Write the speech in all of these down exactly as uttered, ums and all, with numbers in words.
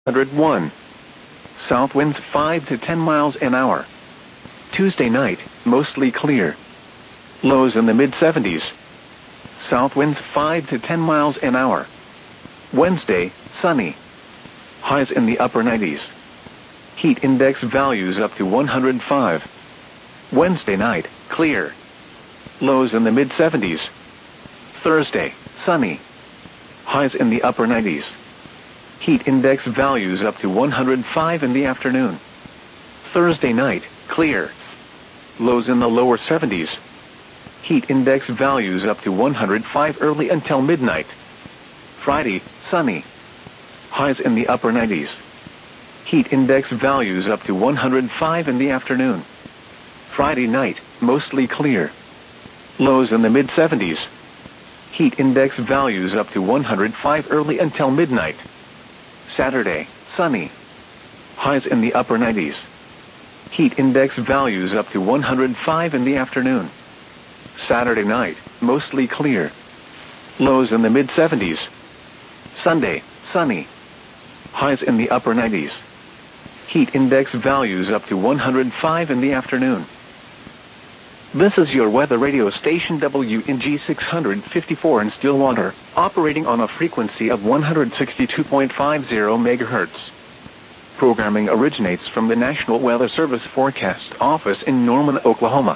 one hundred one. South winds five to ten miles an hour. Tuesday night, mostly clear. Lows in the mid seventies. South winds five to ten miles an hour. Wednesday, sunny. Highs in the upper nineties. Heat index values up to one hundred five. Wednesday night, clear. Lows in the mid seventies. Thursday, sunny. Highs in the upper nineties. Heat index values up to one hundred five in the afternoon. Thursday night, clear. Lows in the lower seventies. Heat index values up to one hundred five early until midnight. Friday, sunny. Highs in the upper nineties. Heat index values up to one hundred five in the afternoon. Friday night, mostly clear. Lows in the mid seventies. Heat index values up to one hundred five early until midnight. Saturday, sunny. Highs in the upper nineties. Heat index values up to one hundred five in the afternoon. Saturday night, mostly clear. Lows in the mid seventies. Sunday, sunny. Highs in the upper nineties. Heat index values up to one hundred five in the afternoon. This is your weather radio station W N G six fifty-four in Stillwater, operating on a frequency of one hundred sixty-two point five zero megahertz. Programming originates from the National Weather Service Forecast Office in Norman, Oklahoma.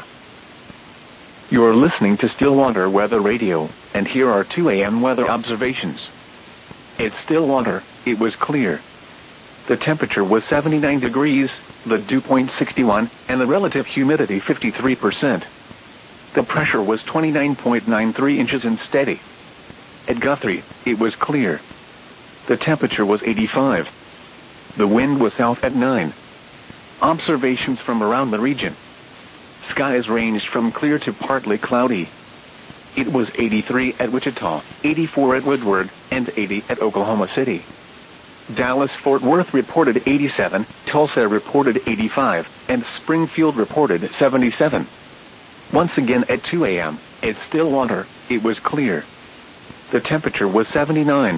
You're listening to Stillwater Weather Radio, and here are two A M weather observations. At Stillwater, it was clear. The temperature was seventy-nine degrees, the dew point sixty-one, and the relative humidity fifty-three percent. The pressure was twenty-nine point nine three inches and steady. At Guthrie, it was clear. The temperature was eighty-five. The wind was south at nine. Observations from around the region. Skies ranged from clear to partly cloudy. It was eighty-three at Wichita, eighty-four at Woodward, and eighty at Oklahoma City. Dallas-Fort Worth reported eighty-seven, Tulsa reported eighty-five, and Springfield reported seventy-seven. Once again at two A M, at Stillwater, it was clear. The temperature was seventy-nine.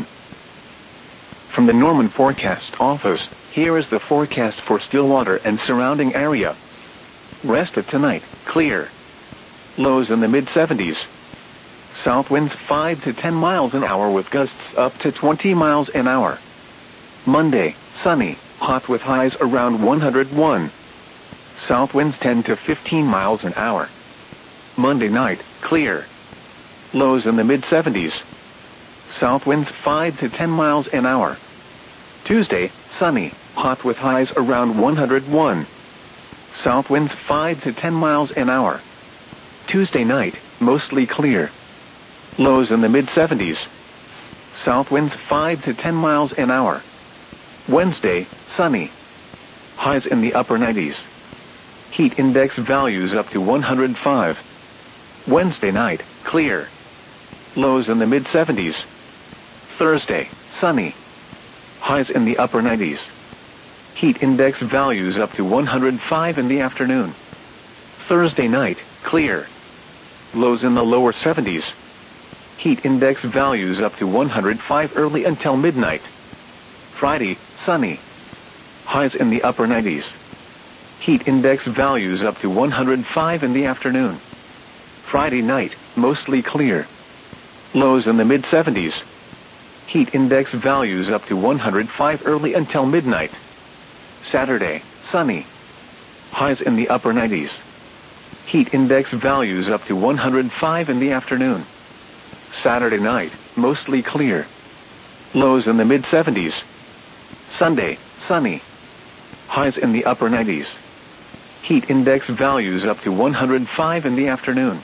From the Norman Forecast Office, here is the forecast for Stillwater and surrounding area. Rest of tonight, clear. Lows in the mid seventies. South winds five to ten miles an hour with gusts up to twenty miles an hour. Monday, sunny, hot with highs around one hundred one. South winds ten to fifteen miles an hour. Monday night, clear. Lows in the mid seventies. South winds five to ten miles an hour. Tuesday, sunny, hot with highs around one hundred one. South winds five to ten miles an hour. Tuesday night, mostly clear. Lows in the mid seventies. South winds five to ten miles an hour. Wednesday, sunny. Highs in the upper nineties. Heat index values up to one hundred five. Wednesday night, clear. Lows in the mid seventies. Thursday, sunny. Highs in the upper nineties. Heat index values up to one hundred five in the afternoon. Thursday night, clear. Lows in the lower seventies. Heat index values up to one hundred five early until midnight. Friday, sunny. Highs in the upper nineties. Heat index values up to one hundred five in the afternoon. Friday night, mostly clear. Lows in the mid seventies. Heat index values up to one hundred five early until midnight. Saturday, sunny. Highs in the upper nineties. Heat index values up to one hundred five in the afternoon. Saturday night, mostly clear. Lows in the mid seventies. Sunday, sunny. Highs in the upper nineties. Heat index values up to one hundred five in the afternoon.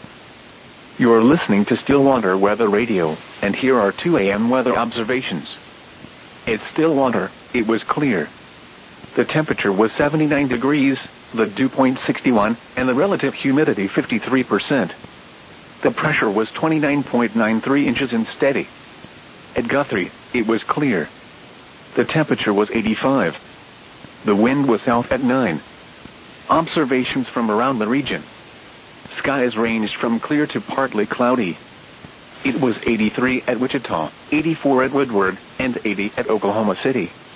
You're listening to Stillwater Weather Radio, and here are two A M weather observations. At Stillwater, it was clear. The temperature was seventy-nine degrees, the dew point sixty-one, and the relative humidity fifty-three percent. The pressure was twenty-nine point nine three inches and steady. At Guthrie, it was clear. The temperature was eighty-five. The wind was south at nine. Observations from around the region. Skies ranged from clear to partly cloudy. It was eighty-three at Wichita, eighty-four at Woodward, and eighty at Oklahoma City.